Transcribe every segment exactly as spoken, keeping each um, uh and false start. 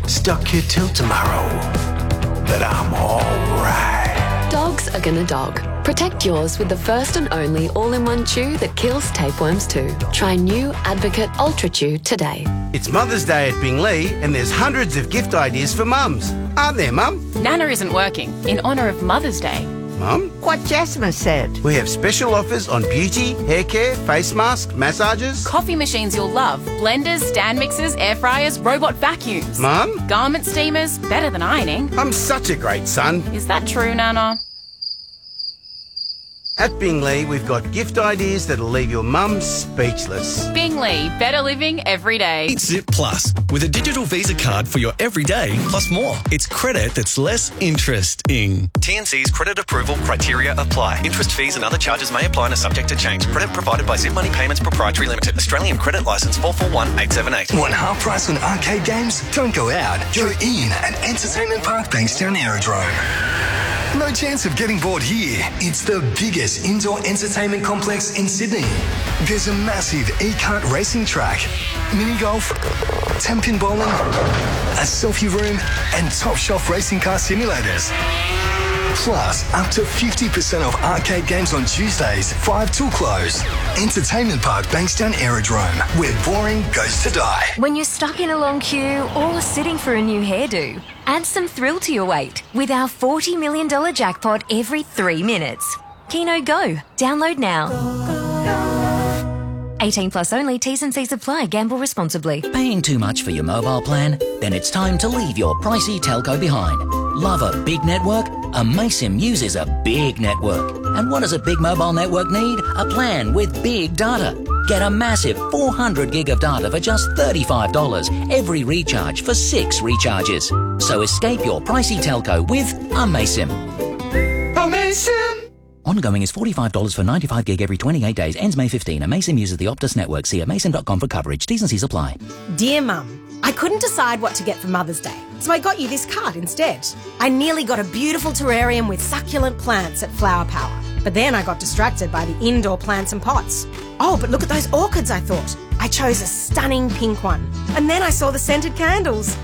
stuck here till tomorrow. But I'm alright. Dogs are gonna dog. Protect yours with the first and only all-in-one chew that kills tapeworms too. Try new Advocate Ultra Chew today. It's Mother's Day at Binglee and there's hundreds of gift ideas for mums. Aren't there, Mum? Nana isn't working in honour of Mother's Day. Mum? What Jasmine said. We have special offers on beauty, hair care, face masks, massages. Coffee machines you'll love. Blenders, stand mixers, air fryers, robot vacuums. Mum? Garment steamers, better than ironing. I'm such a great son. Is that true, Nana? At Binglee, we've got gift ideas that'll leave your mum speechless. Binglee, better living every day. It's Zip Plus. With a digital Visa card for your everyday plus more. It's credit that's less interesting. T N C's credit approval criteria apply. Interest fees and other charges may apply and are subject to change. Credit provided by Zip Money Payments Proprietary Limited. Australian Credit Licence four four one eight seven eight. Want half price on arcade games? Don't go out. Go in at Entertainment Park Bankstown Aerodrome. No chance of getting bored here. It's the biggest indoor entertainment complex in Sydney. There's a massive e-kart racing track, mini golf, ten-pin bowling, a selfie room, and top shelf racing car simulators. Plus, up to fifty percent off arcade games on Tuesdays, five till close. Entertainment Park Bankstown Aerodrome, where boring goes to die. When you're stuck in a long queue or sitting for a new hairdo, add some thrill to your wait with our forty million dollars jackpot every three minutes. Keno Go. Download now. eighteen plus only. T's and C's apply. Gamble responsibly. Paying too much for your mobile plan? Then it's time to leave your pricey telco behind. Love a big network? Amaysim uses a big network. And what does a big mobile network need? A plan with big data. Get a massive four hundred gig of data for just thirty-five dollars every recharge for six recharges. So escape your pricey telco with Amaysim. Amaysim! Ongoing is forty-five dollars for ninety-five gig every twenty-eight days. Ends May fifteenth. Amaysim uses the Optus network. See amaysim dot com for coverage. T's and C's apply. Dear Mum, I couldn't decide what to get for Mother's Day, so I got you this card instead. I nearly got a beautiful terrarium with succulent plants at Flower Power, but then I got distracted by the indoor plants and pots. Oh, but look at those orchids, I thought. I chose a stunning pink one. And then I saw the scented candles.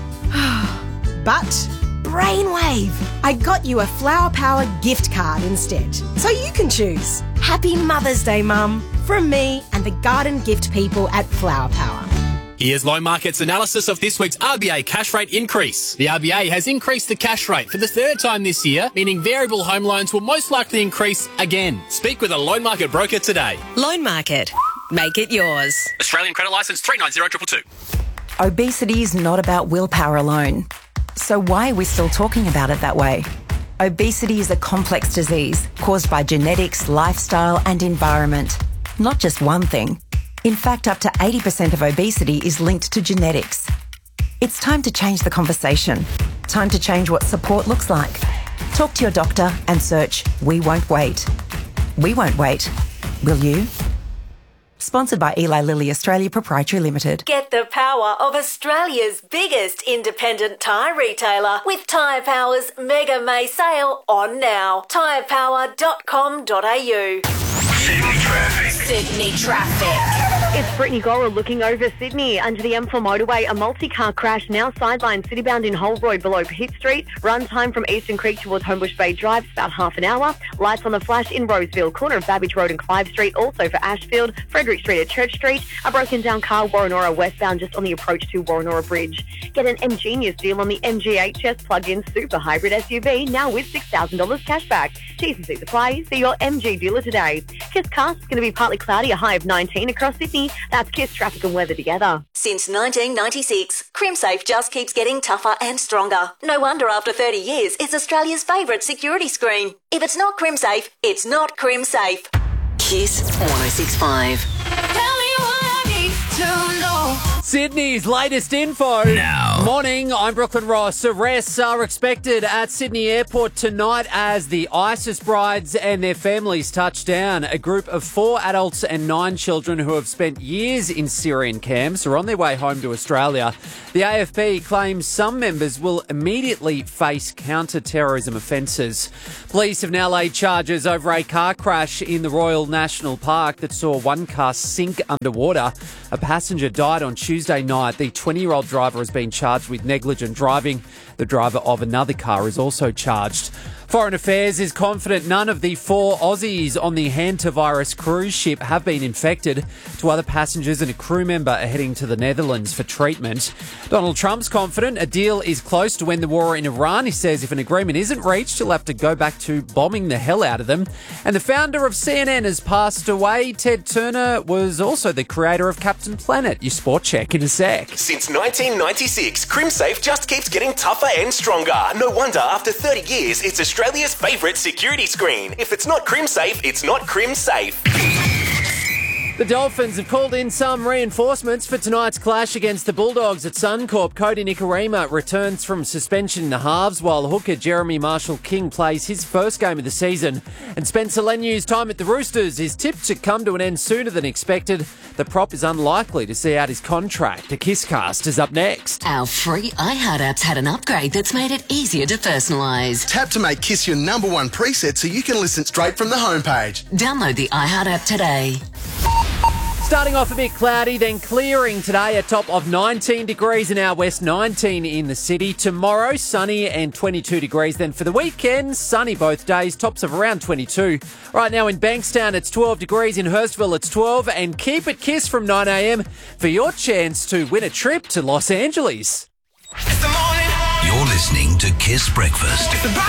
But brainwave! I got you a Flower Power gift card instead, so you can choose. Happy Mother's Day, Mum, from me and the garden gift people at Flower Power. Here's Loan Market's analysis of this week's R B A cash rate increase. The R B A has increased the cash rate for the third time this year, meaning variable home loans will most likely increase again. Speak with a Loan Market broker today. Loan Market. Make it yours. Australian Credit Licence three nine zero two two two. Obesity is not about willpower alone. So why are we still talking about it that way? Obesity is a complex disease caused by genetics, lifestyle and environment. Not just one thing. In fact, up to eighty percent of obesity is linked to genetics. It's time to change the conversation. Time to change what support looks like. Talk to your doctor and search We Won't Wait. We won't wait. Will you? Sponsored by Eli Lilly Australia Proprietary Limited. Get the power of Australia's biggest independent tyre retailer with Tyre Power's Mega May sale on now. tyre power dot com dot a u. Sydney traffic. Sydney traffic. It's Brittany Gora looking over Sydney. Under the M four motorway, a multi-car crash now sidelined citybound in Holroyd below Pitt Street. Run time from Eastern Creek towards Homebush Bay Drive is about half an hour. Lights on the flash in Roseville, corner of Babbage Road and Clive Street. Also for Ashfield, Frederick Street at Church Street. A broken down car, Warrenora westbound, just on the approach to Warrenora Bridge. Get an M-Genius deal on the M G H S plug-in super hybrid S U V, now with six thousand dollars cash back. T's and C's apply. See your M G dealer today. Kiss Cast is going to be partly cloudy, a high of nineteen across Sydney. That's Kiss traffic and weather together. Since nineteen ninety-six, CrimSafe just keeps getting tougher and stronger. No wonder after thirty years, it's Australia's favourite security screen. If it's not CrimSafe, it's not CrimSafe. Kiss one oh six point five. Tell me what I need to know. Sydney's latest info. Now. Morning, I'm Brooklyn Ross. Arrests are expected at Sydney Airport tonight as the ISIS brides and their families touch down. A group of four adults and nine children who have spent years in Syrian camps are on their way home to Australia. The A F P claims some members will immediately face counter-terrorism offences. Police have now laid charges over a car crash in the Royal National Park that saw one car sink underwater. A passenger died on Tuesday Tuesday night. The twenty-year-old driver has been charged with negligent driving. The driver of another car is also charged. Foreign Affairs is confident none of the four Aussies on the hantavirus cruise ship have been infected. Two other passengers and a crew member are heading to the Netherlands for treatment. Donald Trump's confident a deal is close to end the war in Iran. He says if an agreement isn't reached, he'll have to go back to bombing the hell out of them. And the founder of C N N has passed away. Ted Turner was also the creator of Captain Planet. Your sport check in a sec. Since nineteen ninety-six, CrimSafe just keeps getting tougher and stronger. No wonder after thirty years, it's Australia's favourite security screen. If it's not CrimSafe, it's not CrimSafe. The Dolphins have called in some reinforcements for tonight's clash against the Bulldogs at Suncorp. Cody Nikorima returns from suspension in the halves, while hooker Jeremy Marshall-King plays his first game of the season. And Spencer Lenu's time at the Roosters is tipped to come to an end sooner than expected. The prop is unlikely to see out his contract. The Kisscast is up next. Our free iHeart app's had an upgrade that's made it easier to personalise. Tap to make Kiss your number one preset so you can listen straight from the homepage. Download the iHeart app today. Starting off a bit cloudy, then clearing today, a top of nineteen degrees in our west, nineteen in the city. Tomorrow, sunny and twenty-two degrees. Then for the weekend, sunny both days, tops of around twenty-two. Right now in Bankstown, it's twelve degrees. In Hurstville, it's twelve. And keep it Kiss from nine a.m. for your chance to win a trip to Los Angeles. You're listening to Kiss Breakfast.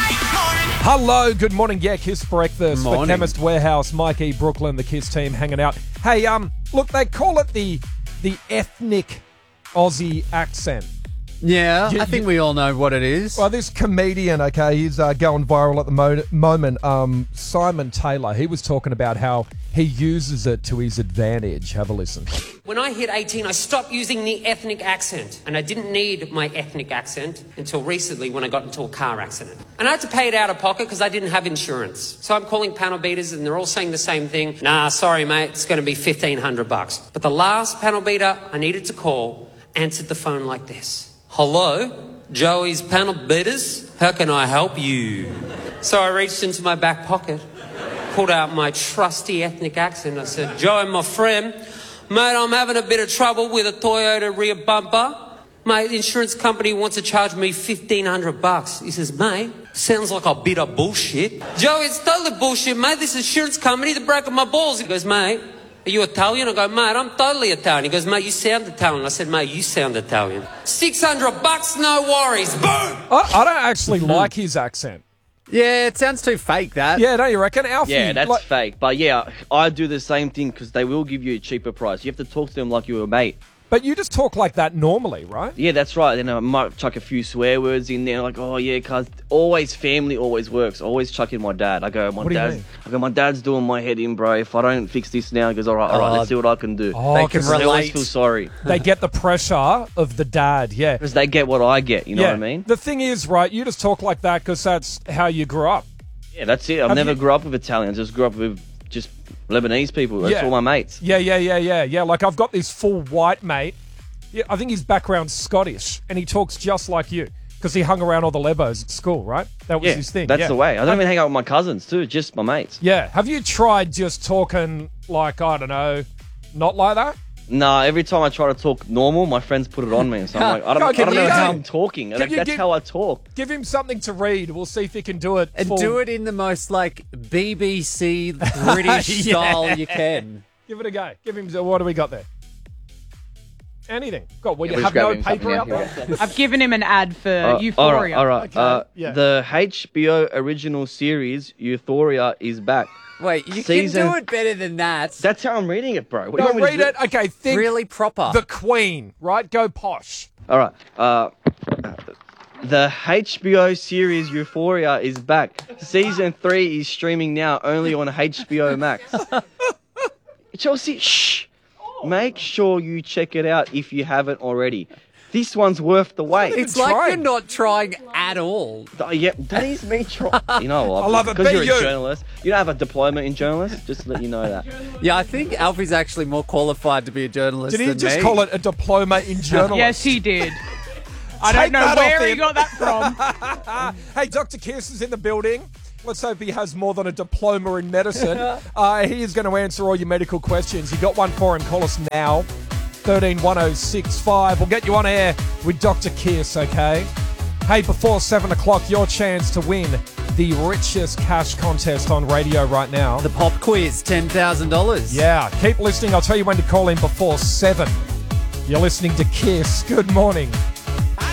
Hello, good morning. Yeah, Kiss Breakfast Morning. for Chemist Warehouse, Mike E. Brooklyn, the Kiss team hanging out. Hey, um, look, they call it the the ethnic Aussie accent. Yeah, You- I think you- we all know what it is. Well, this comedian, okay, he's uh, going viral at the mo- moment. Um, Simon Taylor, he was talking about how he uses it to his advantage. Have a listen. When I hit eighteen, I stopped using the ethnic accent, and I didn't need my ethnic accent until recently when I got into a car accident. And I had to pay it out of pocket because I didn't have insurance. So I'm calling panel beaters, and they're all saying the same thing. Nah, sorry, mate, it's going to be fifteen hundred bucks. But the last panel beater I needed to call answered the phone like this. Hello, Joey's panel beaters. How can I help you? So I reached into my back pocket, pulled out my trusty ethnic accent. I said, Joey, my friend, mate, I'm having a bit of trouble with a Toyota rear bumper. Mate, the insurance company wants to charge me fifteen hundred bucks. He says, mate, sounds like a bit of bullshit. Joey, it's totally bullshit, mate. This insurance company, they're breaking my balls. He goes, mate, are you Italian? I go, mate, I'm totally Italian. He goes, mate, you sound Italian. I said, mate, you sound Italian. six hundred bucks, no worries. Boom! I, I don't actually like his accent. Yeah, it sounds too fake, that. Yeah, don't you reckon? Alfie, Yeah, that's like- fake. But yeah, I do the same thing because they will give you a cheaper price. You have to talk to them like you're a mate. But you just talk like that normally, right? Yeah, that's right. Then I might chuck a few swear words in there, like, oh yeah, cuz always family always works. Always chuck in my dad. I go, my What do you dad's mean? I go, my dad's doing my head in, bro. If I don't fix this now, he goes, all right, all right, Oh, let's see what I can do. Oh, They can 'Cause They always relate. feel sorry. They get the pressure of the dad, yeah. Because they get what I get, you know yeah. what I mean? The thing is, right, you just talk like that because that's how you grew up. Yeah, that's it. I Have never you- grew up with Italians. I just grew up with just Lebanese people. That's Yeah. all my mates. Yeah, yeah, yeah, yeah, yeah. Like I've got this full white mate. Yeah, I think his background's Scottish, and he talks just like you because he hung around all the Lebos at school, right? That was Yeah, his thing. that's yeah. the way. I don't Have- even hang out with my cousins too, just my mates. Yeah. Have you tried just talking like I don't know, not like that? Nah, every time I try to talk normal, my friends put it on me. So I'm like, I don't, Go, I can don't you know go? how I'm talking. Can Like, you that's give- how I talk. Give him something to read. We'll see if he can do it. And full- do it in the most, like, B B C British Yeah. style you can. Give it a go. Give him. What do we got there? Anything. God, well, Yeah, you we're have just no grabbing paper out something there. out I've given him an ad for Uh, Euphoria. All right, all right. Okay, Uh, yeah. The H B O original series Euphoria is back. Wait, you Season- can do it better than that. That's how I'm reading it, bro. What do No, you want me to read do? it. Okay, think Really proper. the Queen, right? Go posh. All right. Uh, the H B O series Euphoria is back. Season three is streaming now, only on H B O Max. Chelsea, shh. Make sure you check it out if you haven't already. This one's worth the wait. It's like you're not trying at all. Uh, yeah, that is me trying. You know what? I love it. Because Be you're you. a journalist. You don't have a diploma in journalist. Just to let you know that. Yeah, I think Alfie's actually more qualified to be a journalist Did he than just me. call it a diploma in journalism? Yes, he did. I Take don't know that off where he him. got that from. Hey, Doctor Kiss is in the building. Let's hope he has more than a diploma in medicine. uh, he is going to answer all your medical questions. You got one for him. Call us now. thirteen one oh six five. We'll get you on air with Doctor Kiss, okay? Hey, before seven o'clock, your chance to win the richest cash contest on radio right now. The pop quiz, ten thousand dollars. Yeah, keep listening. I'll tell you when to call in before seven. You're listening to Kiss. Good morning.